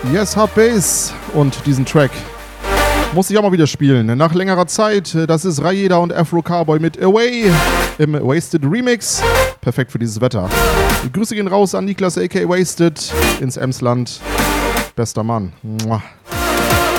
Yes, Hard Bass und diesen Track muss ich auch mal wieder spielen. Nach längerer Zeit, das ist Rayeda und Afro Cowboy mit Away im Wasted Remix. Perfekt für dieses Wetter. Die Grüße gehen raus an Niklas aka Wasted ins Emsland. Bester Mann. Mua.